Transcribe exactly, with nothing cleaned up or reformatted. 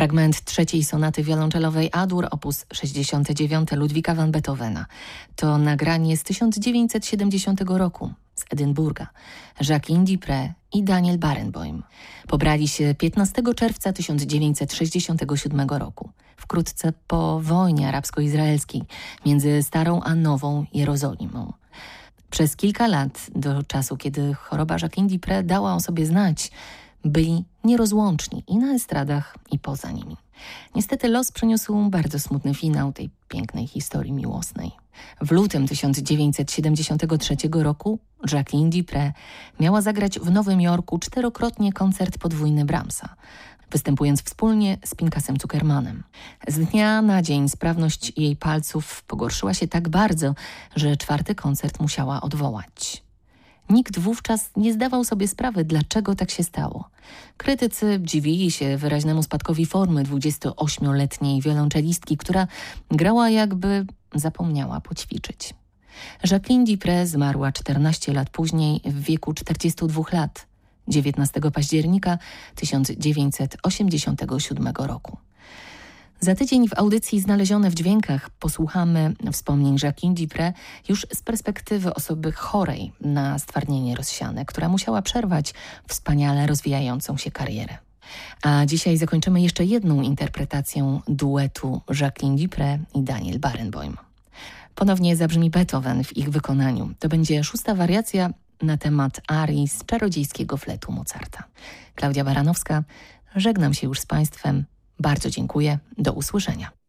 Fragment trzeciej sonaty wiolonczelowej A-dur op. sześćdziesiąt dziewięć Ludwika van Beethovena. To nagranie z tysiąc dziewięćset siedemdziesiątego roku z Edynburga. Jacqueline Dupré i Daniel Barenboim pobrali się piętnastego czerwca tysiąc dziewięćset sześćdziesiątego siódmego roku, wkrótce po wojnie arabsko-izraelskiej między Starą a Nową Jerozolimą. Przez kilka lat, do czasu kiedy choroba Jacqueline Dupré dała o sobie znać, byli nierozłączni i na estradach, i poza nimi. Niestety los przyniósł bardzo smutny finał tej pięknej historii miłosnej. W lutym tysiąc dziewięćset siedemdziesiątego trzeciego roku Jacqueline Dupré miała zagrać w Nowym Jorku czterokrotnie koncert podwójny Brahmsa, występując wspólnie z Pinchasem Zuckermanem. Z dnia na dzień sprawność jej palców pogorszyła się tak bardzo, że czwarty koncert musiała odwołać. Nikt wówczas nie zdawał sobie sprawy, dlaczego tak się stało. Krytycy dziwili się wyraźnemu spadkowi formy dwudziestoośmioletniej wiolonczelistki, która grała jakby zapomniała poćwiczyć. Jacqueline Dupré zmarła czternaście lat później w wieku czterdziestu dwóch lat, dziewiętnastego października tysiąc dziewięćset osiemdziesiątego siódmego roku. Za tydzień w audycji Znalezione w dźwiękach posłuchamy wspomnień Jacqueline Dupré już z perspektywy osoby chorej na stwardnienie rozsiane, która musiała przerwać wspaniale rozwijającą się karierę. A dzisiaj zakończymy jeszcze jedną interpretacją duetu Jacqueline Dupré i Daniel Barenboim. Ponownie zabrzmi Beethoven w ich wykonaniu. To będzie szósta wariacja na temat arii z czarodziejskiego fletu Mozarta. Klaudia Baranowska, żegnam się już z Państwem. Bardzo dziękuję. Do usłyszenia.